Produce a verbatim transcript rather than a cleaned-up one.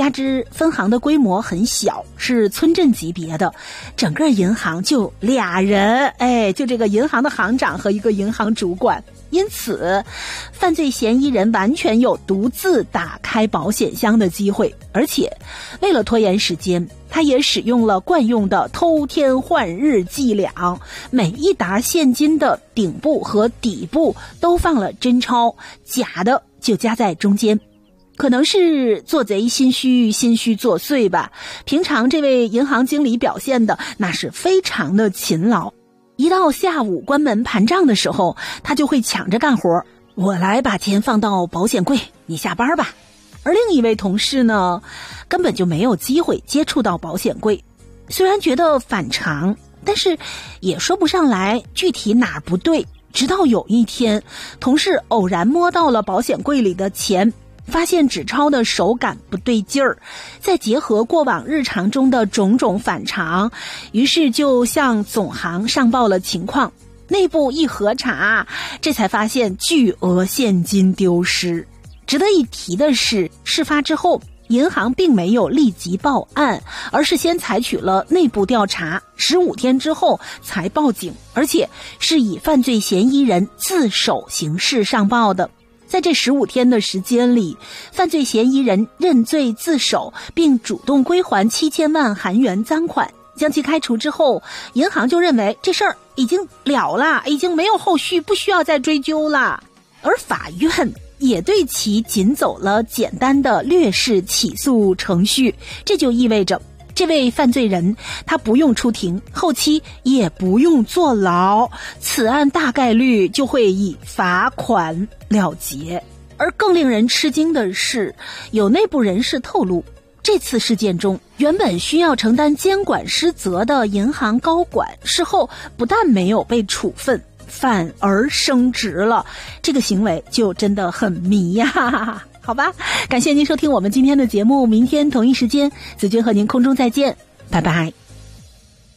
加之分行的规模很小，是村镇级别的，整个银行就俩人，哎，就这个银行的行长和一个银行主管。因此犯罪嫌疑人完全有独自打开保险箱的机会，而且为了拖延时间，他也使用了惯用的偷天换日伎俩，每一沓现金的顶部和底部都放了真钞，假的就夹在中间。可能是做贼心虚，心虚作祟吧。平常这位银行经理表现的那是非常的勤劳，一到下午关门盘账的时候，他就会抢着干活，我来把钱放到保险柜，你下班吧。而另一位同事呢，根本就没有机会接触到保险柜。虽然觉得反常，但是也说不上来具体哪儿不对。直到有一天，同事偶然摸到了保险柜里的钱，发现纸钞的手感不对劲儿，再结合过往日常中的种种反常，于是就向总行上报了情况。内部一核查，这才发现巨额现金丢失。值得一提的是，事发之后银行并没有立即报案，而是先采取了内部调查，十五天之后才报警，而且是以犯罪嫌疑人自首形式上报的。在这十五天的时间里，犯罪嫌疑人认罪自首，并主动归还七千万韩元赃款。将其开除之后，银行就认为这事儿已经了了，已经没有后续，不需要再追究了。而法院也对其仅走了简单的略式起诉程序，这就意味着这位犯罪人他不用出庭，后期也不用坐牢，此案大概率就会以罚款了结。而更令人吃惊的是，有内部人士透露，这次事件中原本需要承担监管失责的银行高管，事后不但没有被处分，反而升职了，这个行为就真的很迷呀。好吧，感谢您收听我们今天的节目，明天同一时间子君和您空中再见，拜拜。